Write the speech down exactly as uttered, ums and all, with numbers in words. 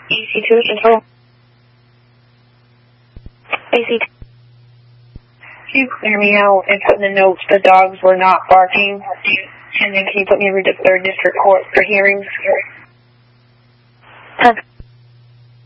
E C two control. A C two. Can you clear me out and put in the notes the dogs were not barking? And then can you put me in the third district court for hearings? ten.